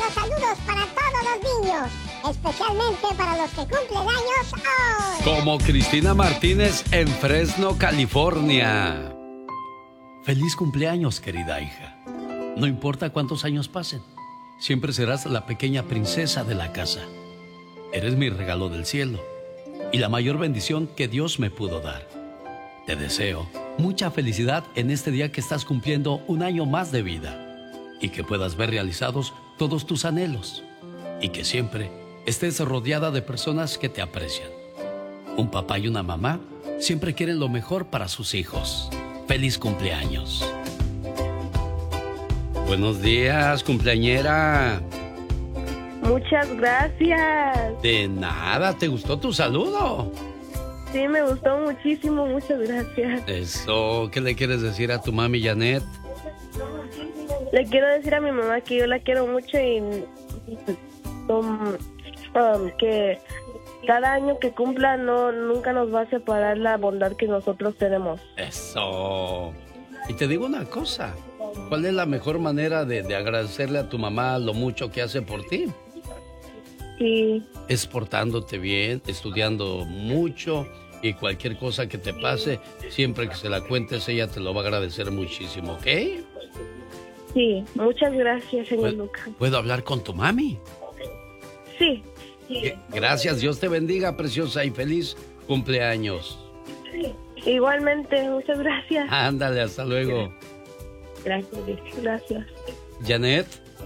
saludos para todos los niños, especialmente para los que cumplen años hoy. Como Cristina Martínez en Fresno, California. Feliz cumpleaños, querida hija. No importa cuántos años pasen, siempre serás la pequeña princesa de la casa. Eres mi regalo del cielo y la mayor bendición que Dios me pudo dar. Te deseo mucha felicidad en este día que estás cumpliendo un año más de vida y que puedas ver realizados todos tus anhelos y que siempre estés rodeada de personas que te aprecian. Un papá y una mamá siempre quieren lo mejor para sus hijos. ¡Feliz cumpleaños! Buenos días, cumpleañera. Muchas gracias. De nada, ¿te gustó tu saludo? Sí, me gustó muchísimo, muchas gracias. Eso, ¿qué le quieres decir a tu mami Janet? Le quiero decir a mi mamá que yo la quiero mucho y que cada año que cumpla nunca nos va a separar la bondad que nosotros tenemos. Eso. Y te digo una cosa, ¿cuál es la mejor manera de agradecerle a tu mamá lo mucho que hace por ti? Sí. Es portándote bien, estudiando mucho y cualquier cosa que te pase, siempre que se la cuentes, ella te lo va a agradecer muchísimo, ¿ok? Sí, muchas gracias, señor Lucas. ¿Puedo hablar con tu mami? Sí. Gracias, Dios te bendiga, preciosa, y feliz cumpleaños. Igualmente, muchas gracias. Ándale, hasta luego. Gracias. Janet.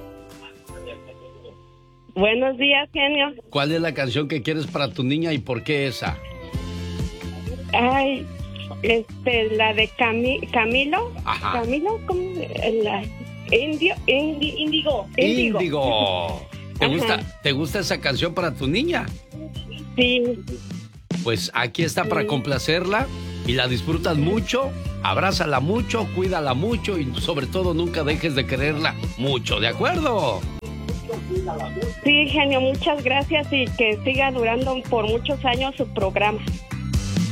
Buenos días, genio. ¿Cuál es la canción que quieres para tu niña y por qué esa? Ay, la de Camilo. Ajá. Camilo, ¿cómo? Índigo. ¿Te gusta esa canción para tu niña? Sí. Pues aquí está para complacerla y la disfrutas mucho, abrázala mucho, cuídala mucho y sobre todo nunca dejes de quererla mucho, ¿de acuerdo? Sí, genio, muchas gracias y que siga durando por muchos años su programa.